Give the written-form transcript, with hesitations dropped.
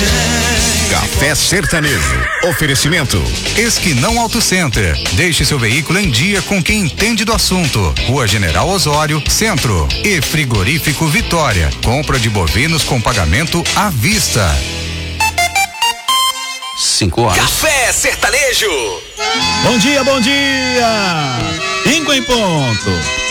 Café Sertanejo. Oferecimento Esquinão Auto Center. Deixe seu veículo em dia com quem entende do assunto. Rua General Osório, Centro. E Frigorífico Vitória. Compra de bovinos com pagamento à vista. 5 horas. Café Sertanejo. Bom dia, bom dia. 5 em ponto.